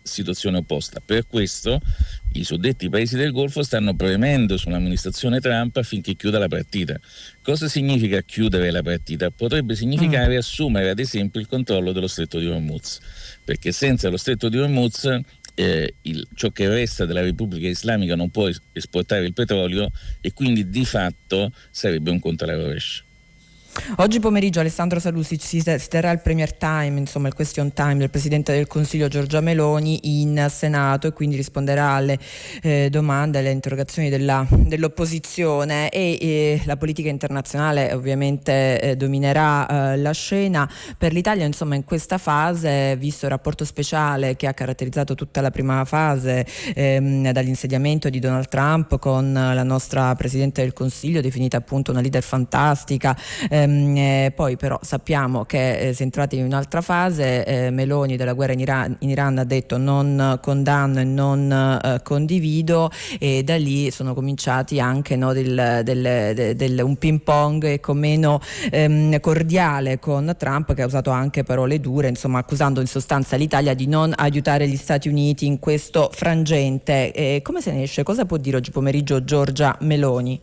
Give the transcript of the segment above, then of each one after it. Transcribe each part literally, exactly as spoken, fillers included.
situazione opposta. Per questo i suddetti paesi del Golfo stanno premendo sull'amministrazione Trump affinché chiuda la partita. Cosa significa chiudere la partita? Potrebbe significare mm. assumere ad esempio il controllo dello stretto di Hormuz, perché senza lo stretto di Hormuz eh, il, ciò che resta della Repubblica Islamica non può es- esportare il petrolio e quindi di fatto sarebbe un conto alla rovescia. Oggi pomeriggio Alessandro Sallusti si terrà il Premier Time, insomma il question time del Presidente del Consiglio Giorgia Meloni in Senato, e quindi risponderà alle eh, domande, alle interrogazioni della, dell'opposizione, e eh, la politica internazionale ovviamente eh, dominerà eh, la scena. Per l'Italia, insomma, in questa fase, visto il rapporto speciale che ha caratterizzato tutta la prima fase ehm, dall'insediamento di Donald Trump con la nostra Presidente del Consiglio, definita appunto una leader fantastica, eh, Eh, poi però sappiamo che eh, si è entrati in un'altra fase. eh, Meloni della guerra in Iran, in Iran ha detto non condanno e non eh, condivido, e da lì sono cominciati anche no, del, del, del, del, un ping pong ecco, meno ehm, cordiale con Trump, che ha usato anche parole dure, insomma accusando in sostanza l'Italia di non aiutare gli Stati Uniti in questo frangente. Eh, come se ne esce? Cosa può dire oggi pomeriggio Giorgia Meloni?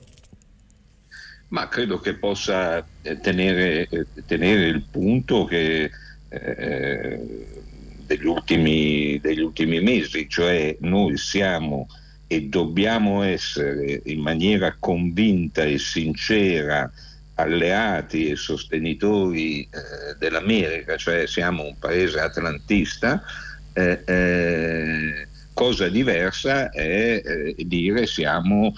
Ma credo che possa tenere, tenere il punto che eh, degli ultimi, degli ultimi mesi, cioè noi siamo e dobbiamo essere in maniera convinta e sincera alleati e sostenitori eh, dell'America, cioè siamo un paese atlantista. eh, eh, cosa diversa è eh, dire siamo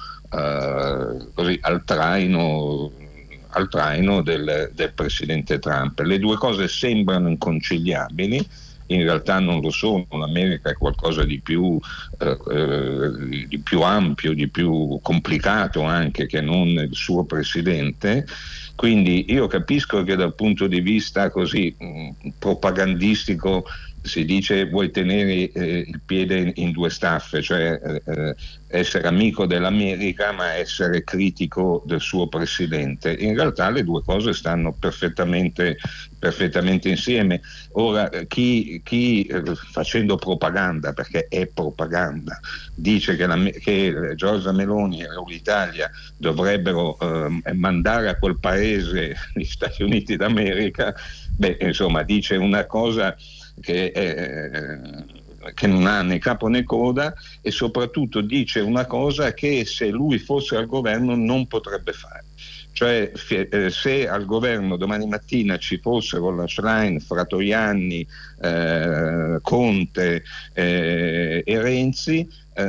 Uh, così al traino, al traino del, del presidente Trump. Le due cose sembrano inconciliabili, in realtà non lo sono. L'America è qualcosa di più, uh, uh, di più ampio, di più complicato anche che non il suo presidente. Quindi io capisco che dal punto di vista così mh, propagandistico si dice vuoi tenere eh, il piede in, in due staffe, cioè eh, essere amico dell'America ma essere critico del suo presidente. In realtà le due cose stanno perfettamente, perfettamente insieme. Ora chi, chi eh, facendo propaganda, perché è propaganda, dice che, la, che Giorgia Meloni e l'Italia dovrebbero eh, mandare a quel paese gli Stati Uniti d'America, beh insomma dice una cosa che, eh, che non ha né capo né coda, e soprattutto dice una cosa che se lui fosse al governo non potrebbe fare. Cioè eh, se al governo domani mattina ci fossero la Schlein, Fratoianni, eh, Conte eh, e Renzi,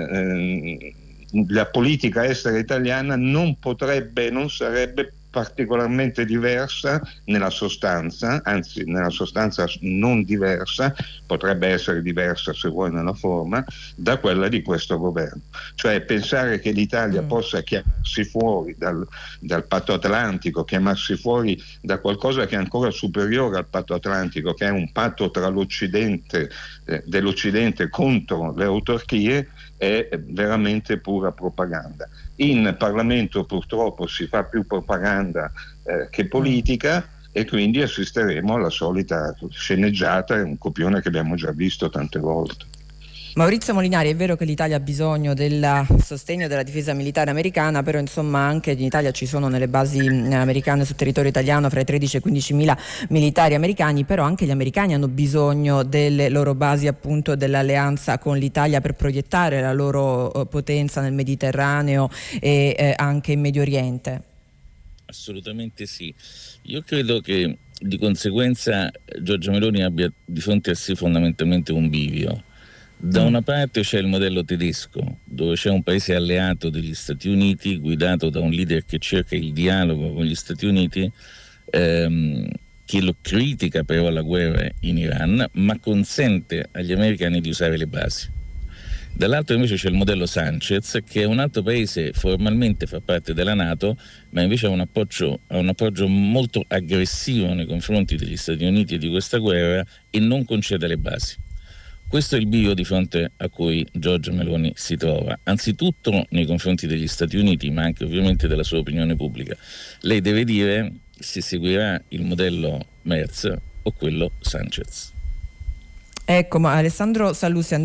eh, la politica estera italiana non potrebbe, non sarebbe particolarmente diversa nella sostanza, anzi nella sostanza non diversa, potrebbe essere diversa se vuoi nella forma, da quella di questo governo. Cioè pensare che l'Italia mm. possa chiamarsi fuori dal, dal patto atlantico, chiamarsi fuori da qualcosa che è ancora superiore al patto atlantico, che è un patto tra l'Occidente, eh, dell'Occidente contro le autarchie, è veramente pura propaganda. In Parlamento purtroppo si fa più propaganda eh, che politica, e quindi assisteremo alla solita sceneggiata, un copione che abbiamo già visto tante volte. Maurizio Molinari, è vero che l'Italia ha bisogno del sostegno della difesa militare americana, però insomma anche in Italia ci sono nelle basi americane sul territorio italiano fra i tredici e i quindici mila militari americani, però anche gli americani hanno bisogno delle loro basi, appunto dell'alleanza con l'Italia, per proiettare la loro uh, potenza nel Mediterraneo e eh, anche in Medio Oriente. Assolutamente sì. Io credo che di conseguenza Giorgia Meloni abbia di fronte a sé fondamentalmente un bivio. Da una parte c'è il modello tedesco, dove c'è un paese alleato degli Stati Uniti, guidato da un leader che cerca il dialogo con gli Stati Uniti, ehm, che lo critica però la guerra in Iran, ma consente agli americani di usare le basi. Dall'altro invece c'è il modello Sanchez, che è un altro paese, formalmente fa parte della NATO, ma invece ha un appoggio, ha un appoggio molto aggressivo nei confronti degli Stati Uniti e di questa guerra, e non concede le basi. Questo è il bivio di fronte a cui Giorgia Meloni si trova, anzitutto nei confronti degli Stati Uniti, ma anche ovviamente della sua opinione pubblica. Lei deve dire se seguirà il modello Merz o quello Sanchez. Ecco, ma Alessandro Sallusti